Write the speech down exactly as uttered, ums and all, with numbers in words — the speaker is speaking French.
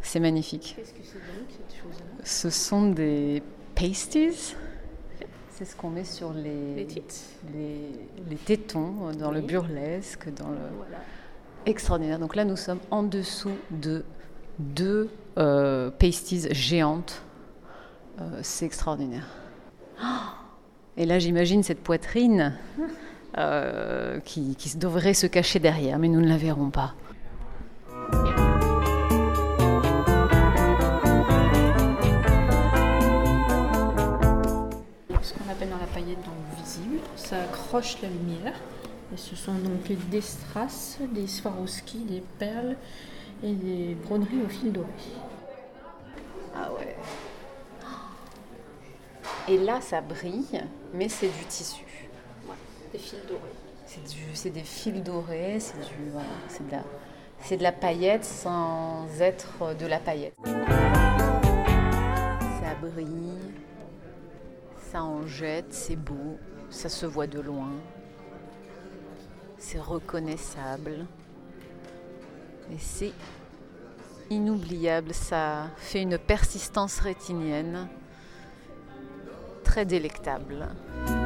C'est magnifique. Qu'est-ce que c'est donc cette chose-là? Ce sont des pasties. C'est ce qu'on met sur les, Les tits. les, les tétons, dans Oui. le burlesque, dans le... Voilà. Extraordinaire. Donc là, nous sommes en dessous de deux euh, pasties géantes. Euh, c'est extraordinaire. Oh, et là, j'imagine cette poitrine euh, qui, qui devrait se cacher derrière, mais nous ne la verrons pas. Ce qu'on appelle dans la paillette donc visible, ça accroche la lumière. Et ce sont donc des strass, des Swarovski, des perles et des broderies au fil doré. Ah ouais. Et là, ça brille, mais c'est du tissu. Ouais, des fils dorés. C'est, du, c'est des fils dorés, c'est, du, voilà, c'est, de la, c'est de la paillette sans être de la paillette. Ça brille, ça en jette, c'est beau, ça se voit de loin, c'est reconnaissable. Et c'est inoubliable, ça fait une persistance rétinienne très délectable.